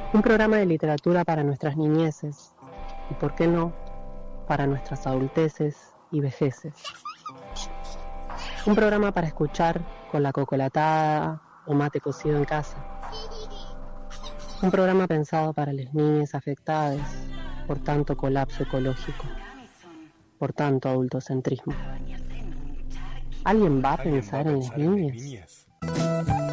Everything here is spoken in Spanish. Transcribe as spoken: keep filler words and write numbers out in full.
Un programa de literatura para nuestras niñeces y, por qué no, para nuestras adulteces y vejeces. Un programa para escuchar con la cocolatada o mate cocido en casa. Un programa pensado para las niñas afectadas por tanto colapso ecológico, por tanto adultocentrismo. ¿Alguien va a pensar en las niñas?